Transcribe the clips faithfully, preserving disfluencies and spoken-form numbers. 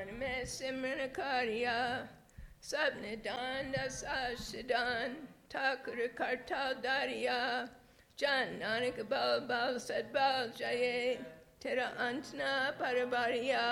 मन में सिमरन कार्या सबने दान दान ठाकुर करता दारिया जान नानक बल बल सदबल जाए तेरा अंत न परबारिया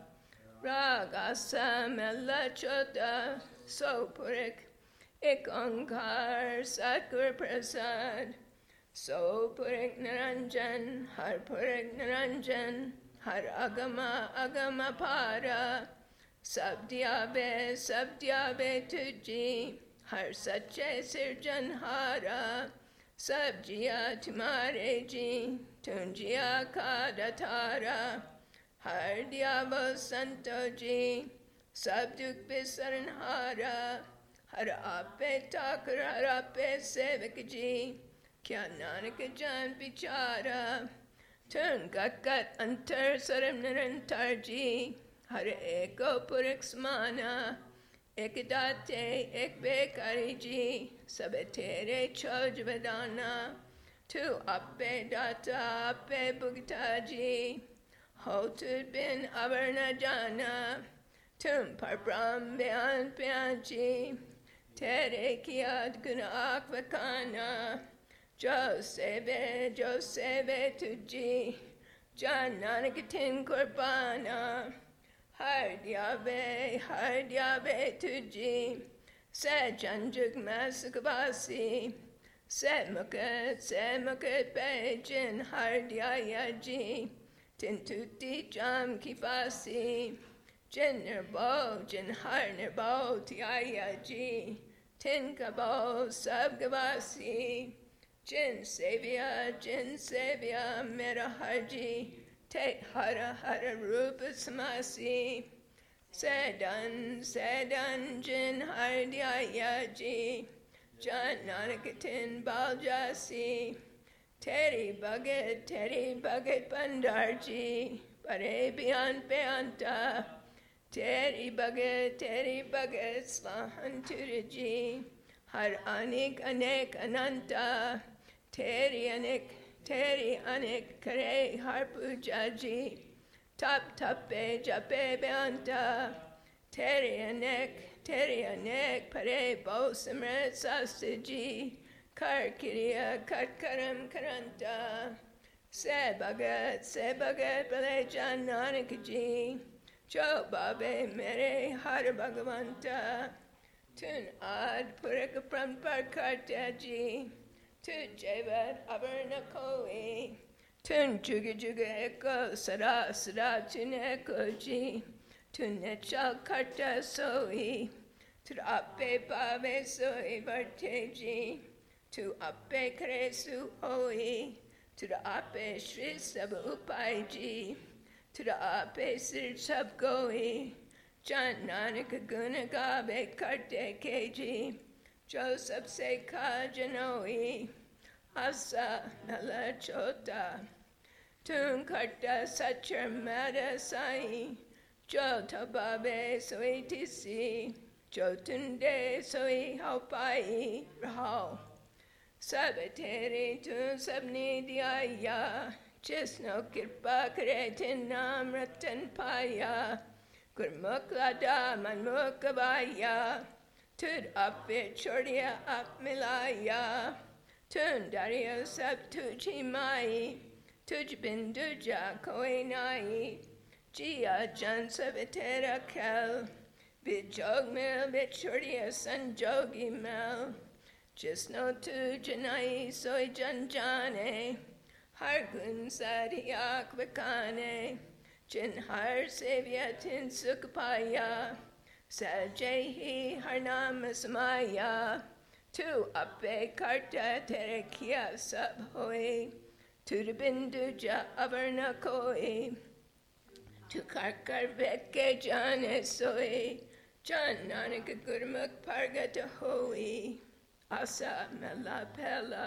राग आसा मेला चौथा सो पुरख एक ओंकार सतगुर प्रसाद सो पुरख निरंजन हर पुरख निरंजन हर अगमा अगमा पारा सब दियाबे सब दियाबे तुझी हर सच्चे सिरजनहारा सब जिया तुम्हारे जी तुम जिया का दातारा हर दियाबो संतो जी सब दुख बिसरनहारा हर आपे ठाकुर हर आपे सेवक जी क्या नानक जान बिचारा तुम गत गत अंतर सरम निरंतर जी हर एको पुरख समाना एक दाते एक बेकारी जी सब तेरे छोज वदाना तू आपे दाता आपे भुगता जी हो तुझ बिन अवर न जाना तुम पर ब्रह्म बयान बयान जी तेरे किया गुण आख वकाना जो सेवे जो सेवे तुझी जान नानक तिन कुर्बाना हर दियाबे हर दियाबे तुझी से जंजुग मैसकबासी से मुकत से मुकत पेजिन हर दिया जी तिन तुती जाम की फासी जिन निर्बो जिन हर निर्बो तिया जी तिन कबो सब गवासी जिन सेविया जिन सेविया मेरा हर जी te hara hara rupa samasi sedan sedan jin hardya ji jan nanakatin baljasi teri bhagat teri bhagat pandarji pare beyond beyanta teri bhagat teri bhagat svahanturaji har anik anek ananta teri anek Teri anek kare har puja ji tap tape jape beanta Teri anek teri anek pare bo simrat sasaji kar kiriya kat karam karanta se bhagat se bhagat bale jan nanak ji jo babe mere har bhagavanta tun ad purak prampar karta ji Tu jevat avarna koi, tun juga juga eko sada sada tun eko ji, tun nechal karta soi, tu ape pave soi varte ji, tu ape kresu hoi, tu ape shri sab upai ji, tu ape sir sab goi, jan nanak guna gabe karte keji. Jo sabse ka janoi, asa nala chota, tun karta sachar mada sai, jo tababe soi tisi, jo tunde soi haupai rahau. Sabateri tun sabni diaya, jisno kirpa kretin nam ratan paya, gurmuklada manmukavaya, Tud ape chordia ap milaya, tun daria sab tuji mai, tuj binduja koi nai, jia jan sabatera kel, bijog mil bichordia sanjogi mel, jisno tujanai soy janjane, hargun sadiak vakane, jin har sevyatin sukpaya, Sajehi harnam samaya, tu ape karta terekia sab hoi, tu binduja avarna koi, tu karkar veke jane soi, jan nanak gurmuk pargata hoi, asa mela pela,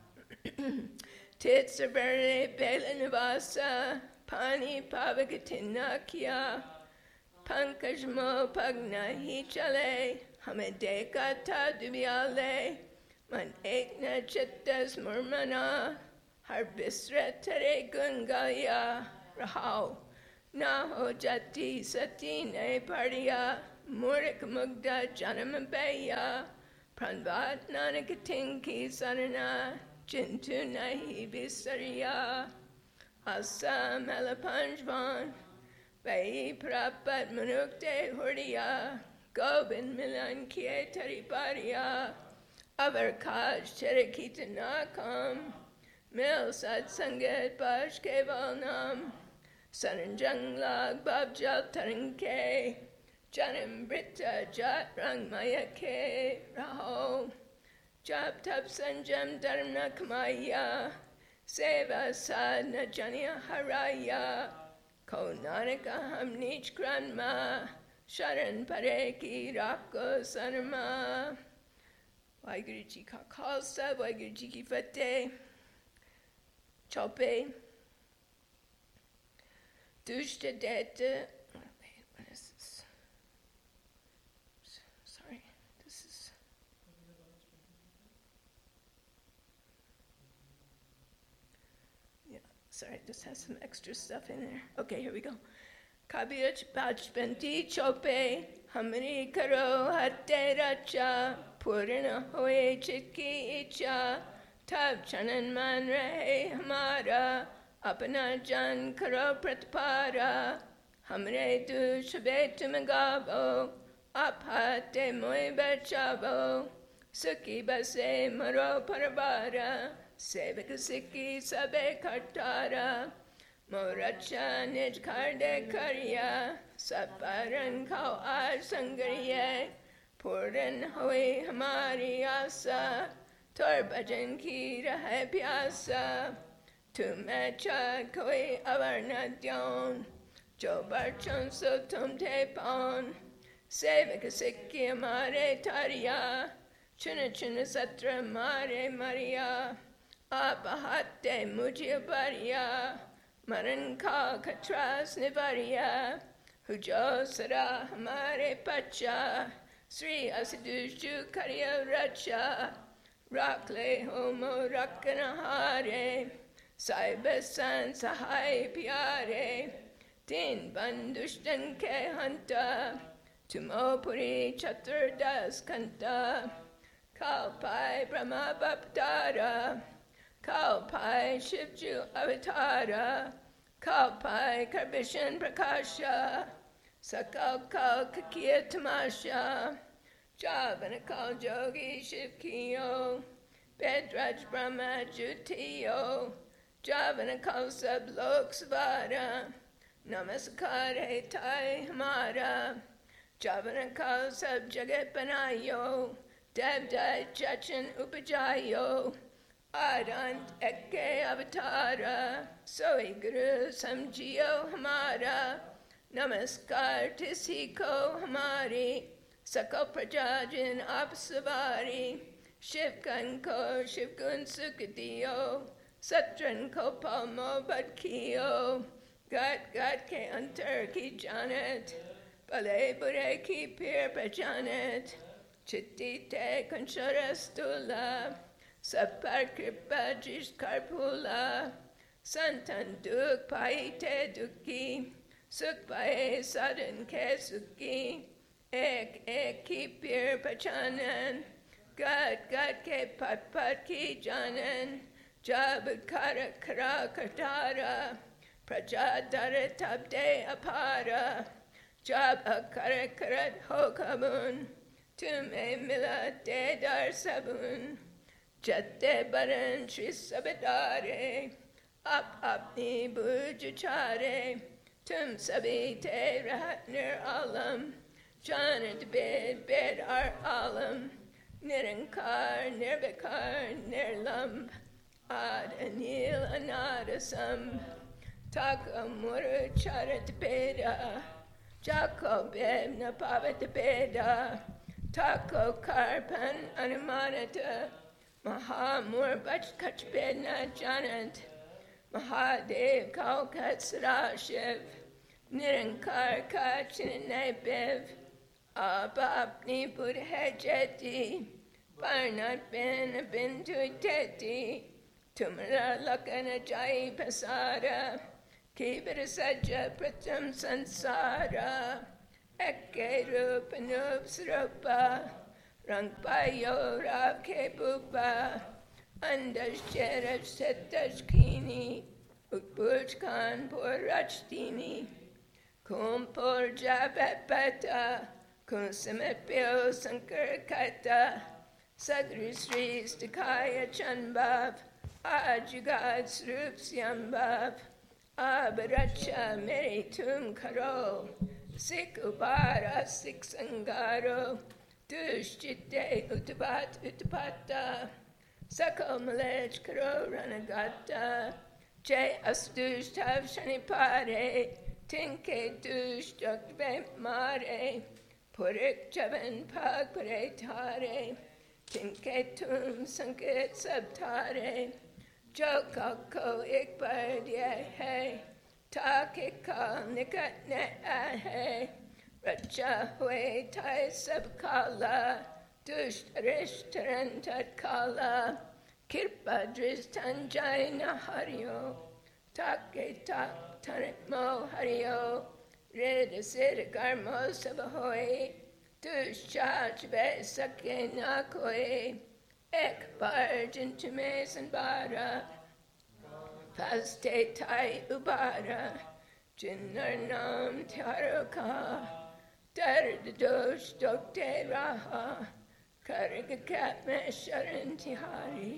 titsaverne belanavasa, pani pavagatinakya, Pankajmo pagna hichale, hamedeka ta dubiale, man ekna chittas murmana, har bisra tere gungaya, rahau, Naho jati sati ne parya Murik mugda janamabaya Pranvat nanakatinki sarana Jintu nahi visarya Asam alapanjvan Vai prapat manukte hurdiya Govind milan kiye tariparya Avarkaj cherikitanakam Mil sat sangat bash kevalnam Saranjang lag babjal tarinke Janam brita jat rang maya ke raho Jap tap sanjam dharma kamaya Seva sadna janya haraya Ko nanak aham nich granma Sharan pare ki rako sarma Waheguru Ji Ka Khalsa, Waheguru Ji Ki Fateh. Chope. Dushta Deta. Wait, what is this? Sorry, this is. Yeah, sorry, this has some extra stuff in there. Okay, here we go. Kabirach Bachpanti Chope. Hamri Karo Hatte Racha. Purna hoye chitki icha, tab chanan man rahe hamara, apna jan karo pratpara, hamre tu shabe tumagavo, aphate moy bachavo, sukhi base maro parabara, sevak sikhi sabe kartara, moracha nij karde karya, saparan kau ar sangariye, Puran hoye hamari asa, tor bhajan ki rahe pyasa, tu mecha koi avarna dyon, jo barchon so tum te pon, sevak sikhi hamare tariya, chuna chuna satra mare maria, apahate mujya bariya, maran ka katras nivariya, hujo sara hamare pacha, Sri Asadushu Karya Racha Rakle Homo Rakanahare Saibasan Sahai Pyare Tin Bandushtan Ke Hanta Tumopuri Chaturdas Kanta Kalpai Brahma Baptara Kalpai Shivju Avatara Kalpai Karbishan Prakasha Sakal kal kakiya tamasha, Javana kal jogi shivkiyo, Bedraj brahma jutiyo, Javana kal sab lok svara, Namaskar hai tai hamara, Javana kal sab jagat banayo, Devdai chachan upajayo, Adant eke avatara, Soi guru samjiyo hamara, Namaskar tisi ko hamari, Sakal prajajin apsavari, Shivkan ko shivgun sukadiyo, Satran ko palmo badkiyo, Gat gat ke antar ki janet, Bale bure ki pir pajanet, Chitti te konshorastula, Sapar kripa jish karpula, Santan duk paite duki, Suk pae sadhan ke suki, ek ek ki pir pachanan, gat gat ke pat pat ki janan, jab kara kara kartara, prajadara tabde apara, jab akara karat hokamun, tume mila de dar sabun, jatte baran shri sabadare, ap apni bujachare, Tum sabi te rahat nir alam, Janat bed bed ar alam, Nirankar nirbekar nirlam, Ad anil anadasam, Taka muru charat beda, Jako bed napavat beda, Tako karpan anumanata, Mahamur bach kach bedna janat, Mahadev Kaukat Sarashiv, Nirankar Kachinane Bev, Abapni Budhajeti, Barnat Ben Bintu Teti, Tumara Lakana Jai Pasara, Kibir Saja Pratam Sansara, Eke Rupa Nupsrupa, Rangpayo Rav Kebupa, Andash Cherav Setash Kini, Utburj Khan Purachdini, Kumpur Javapata, Kunsamepyo Sankarkata, Sadri Sri Stikaya Chanbhav, Ajugad Srup Syambhav, Abharacha Meri Tum Karo, Sik Ubara Sik Sangaro, Dushchite Utapat Utapata, Sako Malech Karo Ranagata, Jay Astush Tav Shanipare, Tinke Dush Jokve Mare, Purik Javan Pag Pare Tare, Tinke Tum Sanket Sabtare, Jokako Ikbar Ye Hey, Takika Nikat Ne Ahe, Raja Hue Tai Sabkala, Dush Rish Tarantat Kala, Kirpa Dristan Jaina Hario, Take Tak Tanitmo Hario, Red Sid Garmo Sabahoy, Dush Chach Ve Sake Nakoi, Ek Barge into Mason Bara, Paste Tai Ubara, Jinnar Nam Taruka, Dar Dosh Dokte Raha, Karigakat Mesharan Tihari,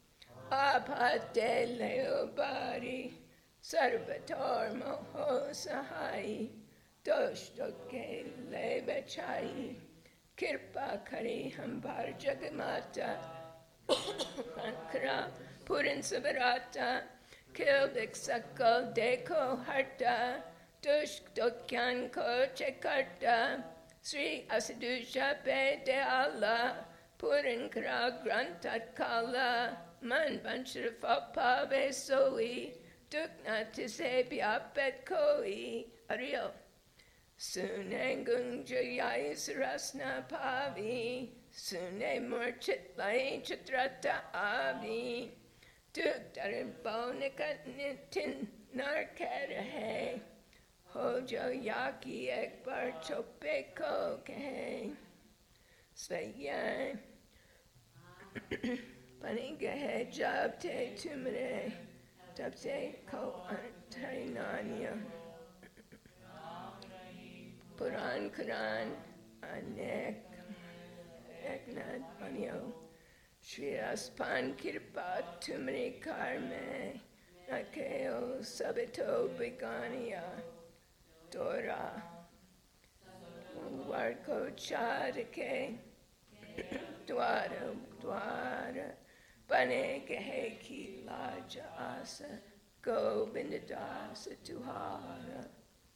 Apate Leobari, Sarvator Moho Sahai, Dosh Doke Lebechai, Kirpa Kari Hambar Jagamata, Pankra Purin Sabarata, Kildik Sakal Deko Harta, Dush Dokyan Ko Chekarta, Sri Asadusha Pe De Allah, Purin Kra Grantat Kala, Man Banshrafa Pave Soi, Dukna Tise Biapet Koi, Ariel. Sunengung Jayai Sarasna Pavi, Sune Murchit Lai Chitrata Avi, Duk Darimbonika Nitin Narkadahe, Hojo Yaki Ekbar Chopeko Kahe, Sveyan, Panigahe Jabte Tumere, Tabte Ko Antarinanya. Puran Quran Anek Eknad Banyo Shri Aspan Kirpa Tumri Karme Nakeo Sabito Begania Dora Warko Chadake Dwara Dwara Bane Geheki Laja Asa Go Bindadasa Tuhara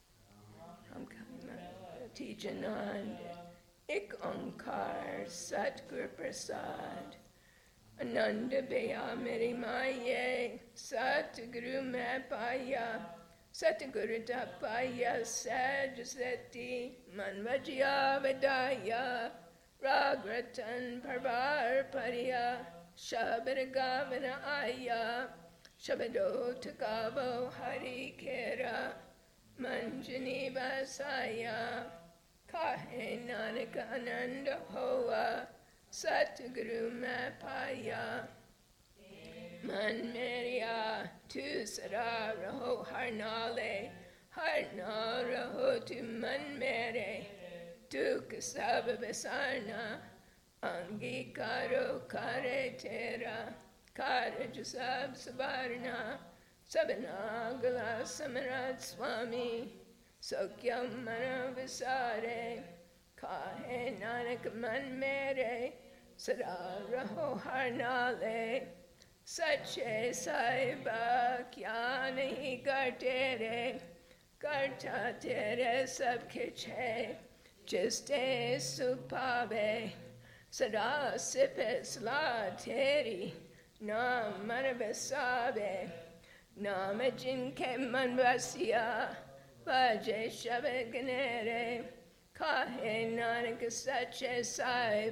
Tijanand, Ik Onkar, Satgur Prasad, Ananda Beya Meri Maye, Satguru Mapaya, Satguru Tapaya, Sajaseti, Manvajya Vedaya, Ragratan Parvar Pariya, Shabadagavana Aya, Shabado Tagavo Hari Kera, Manjani Vasaya, Kahe Nanak Ananda Hoa, Satguru Mapaya, Man Maria, Tu Sara Raho Harnale, Harna Raho Tu Man Mere, Tu Kasaba Basarna, Angi Karo Kare Tera, Kare Jasab Sabarna, Sabanagala Samarat Swami, Sokyam Manavisare, Kahe Nanak Man Mere, Sada Raho Harnale, Sache Saiba Kyanahi Gartere, Garta Tere Sab Kiche, Jiste Supave, Sada Sipes La Teri, Nam Manavisabe, Namajin Kemanvasya, Vaje Shavaganere, Kahe Nanak Sache Saib,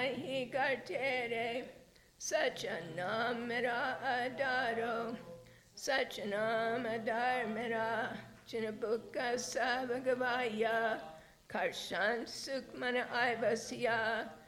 Kyanahi Gartere, Sacha Namira Adaro, Sachanam Dharmara Chinabuka Savagavaya Karshan Sukmana Ivasya